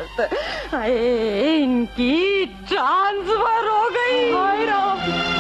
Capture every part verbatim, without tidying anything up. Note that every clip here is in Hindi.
बात, इनकी ट्रांसफर हो गई। हाय राम,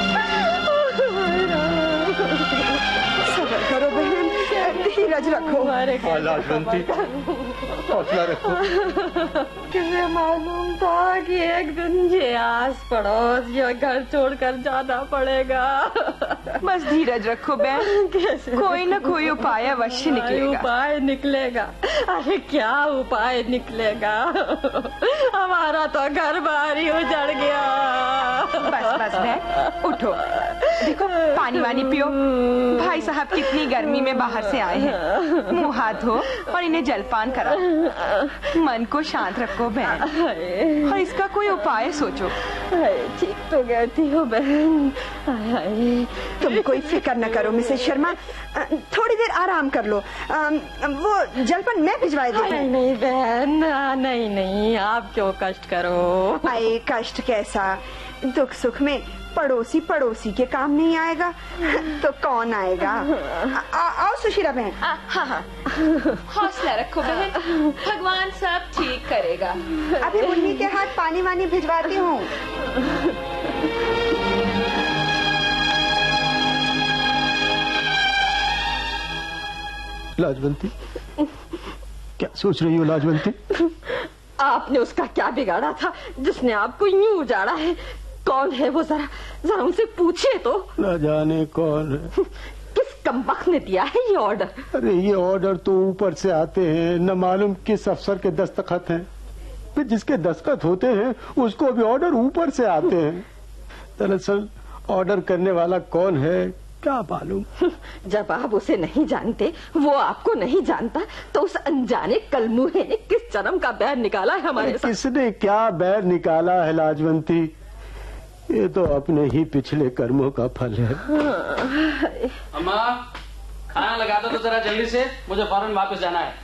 सब्र करो बहन, धीरज रखो। लाजवंती, हौसला रखो। किसे मालूम था कि एक दिन ये आस पड़ोस ये घर छोड़कर जाना पड़ेगा। बस धीरज रखो बहन, कोई न कोई उपाय अवश्य निकलेगा। उपाय निकलेगा? अरे क्या उपाय निकलेगा? हमारा तो घर बार ही उजड़ गया। बस बस बहन, उठो, देखो पानी वानी पियो। भाई साहब कितनी गर्मी में बाहर से आए हैं, मुंह हाथ धो और इन्हें जलपान करा। मन को शांत रखो बहन, और इसका कोई उपाय सोचो। ठीक तो कहती हो बहन। तुम कोई फिक्र न करो मिसेस शर्मा, थोड़ी देर आराम कर लो। वो जलपान मैं भिजवा देती हूँ। नहीं बहन, नहीं नहीं, आप क्यों कष्ट करो। अरे कष्ट कैसा, दुख सुख में पड़ोसी पड़ोसी के काम नहीं आएगा तो कौन आएगा। आ, आओ सुशीला बहन। हाँ हाँ, हौसला रखो बहन, भगवान सब ठीक करेगा। अभी उन्हीं के हाथ पानी वानी भिजवाती हूँ। लाजवंती, क्या सोच रही हो लाजवंती? आपने उसका क्या बिगाड़ा था जिसने आपको यूं उजाड़ा है? कौन है वो, जरा जरा उनसे पूछिए तो। न जाने कौन है। किस कमबख्त ने दिया है ये ऑर्डर? अरे ये ऑर्डर तो ऊपर से आते हैं, न मालूम किस अफसर के दस्तखत हैं, फिर जिसके दस्तखत होते हैं उसको भी ऑर्डर ऊपर से आते हैं। दरअसल ऑर्डर करने वाला कौन है क्या मालूम। जब आप उसे नहीं जानते, वो आपको नहीं जानता, तो उस अनजाने कलमुहे ने किस जन्म का बैर निकाला है हमारे साथ? किसने क्या बैर निकाला है लाजवंती, ये तो अपने ही पिछले कर्मों का फल है। अम्मा, खाना लगा दो तो जरा जल्दी से, मुझे फौरन वापस जाना है।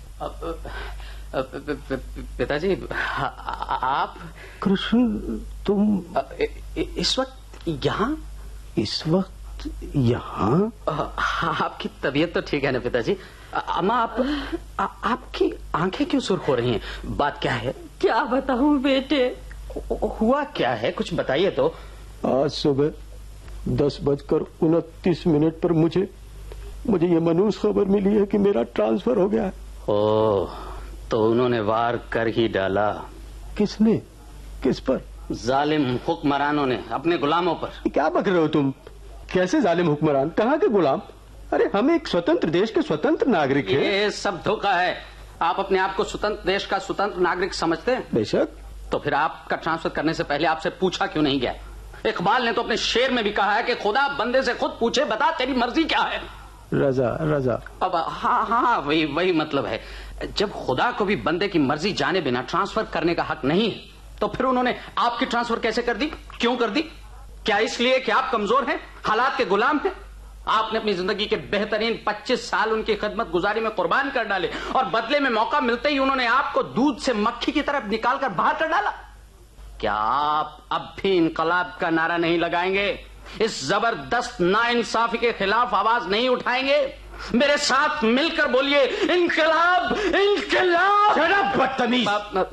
पिताजी, आप? कृष्ण, तुम इस वक्त यहाँ? इस वक्त यहाँ? आपकी तबीयत तो ठीक है ना पिताजी? अम्मा, आप आ, आपकी आंखें क्यों सुर्ख हो रही हैं? बात क्या है? क्या बताऊं बेटे? हुआ क्या है, कुछ बताइए तो। आज सुबह दस बजकर उनतीस मिनट पर मुझे मुझे ये मनूस खबर मिली है कि मेरा ट्रांसफर हो गया है। ओह, तो उन्होंने वार कर ही डाला। किसने? किस पर? जालिम हुक्मरानों ने अपने गुलामों पर। क्या बक रहे हो तुम? कैसे जालिम हुक्मरान? कहाँ के गुलाम? अरे हम एक स्वतंत्र देश के स्वतंत्र नागरिक हैं। ये सब धोखा है। आप अपने आप को स्वतंत्र देश का स्वतंत्र नागरिक समझते हैं? बेशक। तो फिर आपका ट्रांसफर करने से पहले आपसे पूछा क्यों नहीं गया? इकबाल ने तो अपने शेर में भी कहा है कि खुदा बंदे से खुद पूछे, बता तेरी मर्जी क्या है। रजा रजा। अब हाँ हाँ वही वही मतलब है। जब खुदा को भी बंदे की मर्जी जाने बिना ट्रांसफर करने का हक नहीं है, तो फिर उन्होंने आपकी ट्रांसफर कैसे कर दी? क्यों कर दी? क्या इसलिए कि आप कमजोर हैं, हालात के गुलाम हैं? आपने अपनी जिंदगी के बेहतरीन पच्चीस साल उनकी खिदमत गुजारी में कुर्बान कर डाले और बदले में मौका मिलते ही उन्होंने आपको दूध से मक्खी की तरफ निकालकर बाहर कर डाला। क्या आप अब भी इनकलाब का नारा नहीं लगाएंगे? इस जबरदस्त नाइंसाफी के खिलाफ आवाज नहीं उठाएंगे? मेरे साथ मिलकर बोलिए, इनकलाब, इनकलाब। बदतमीज,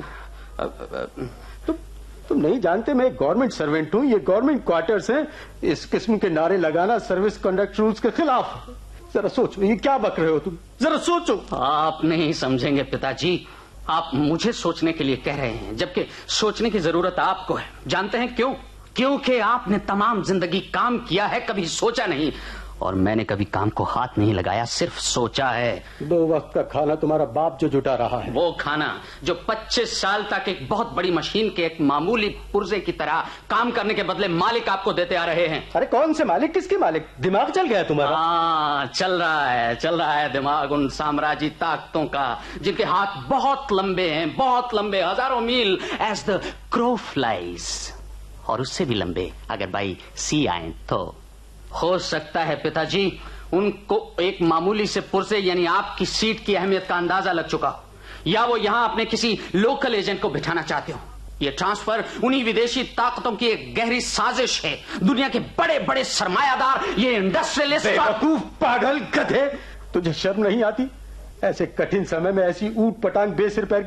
तुम नहीं जानते मैं गवर्नमेंट सर्वेंट हूँ, ये गवर्नमेंट क्वार्टर्स हैं। इस किस्म के नारे लगाना सर्विस कंडक्ट रूल्स के खिलाफ। जरा सोचो, ये क्या बक रहे हो तुम? जरा सोचो। आप नहीं समझेंगे पिताजी, आप मुझे सोचने के लिए कह रहे हैं, जबकि सोचने की जरूरत आपको है। जानते हैं क्यों? क्योंकि आपने तमाम जिंदगी काम किया है, कभी सोचा नहीं। और मैंने कभी काम को हाथ नहीं लगाया, सिर्फ सोचा है। दो वक्त का खाना तुम्हारा बाप जो जुटा रहा है, वो खाना जो पच्चीस साल तक एक बहुत बड़ी मशीन के एक मामूली पुर्जे की तरह काम करने के बदले मालिक आपको देते आ रहे हैं। अरे कौन से मालिक? किसके मालिक? दिमाग चल गया तुम्हारा? हाँ, चल रहा है, चल रहा है दिमाग उन साम्राज्य ताकतों का जिनके हाथ बहुत लंबे हैं, बहुत लंबे, हजारों मील, एज द क्रो फ्लाइज, और उससे भी लंबे अगर बाई सी आए तो। हो सकता है पिताजी उनको एक मामूली से पुर्जे यानी आपकी सीट की अहमियत का अंदाजा लग चुका हो, या वो यहां अपने किसी लोकल एजेंट को बिठाना चाहते हो। ये ट्रांसफर उन्हीं विदेशी ताकतों की एक गहरी साजिश है। दुनिया के बड़े बड़े सरमायादार, ये इंडस्ट्रियलिस्ट। बेवकूफ, पागल, गधे, तुझे शर्म नहीं आती? ऐसे कठिन समय में ऐसी ऊट पटांग बेसिर पैर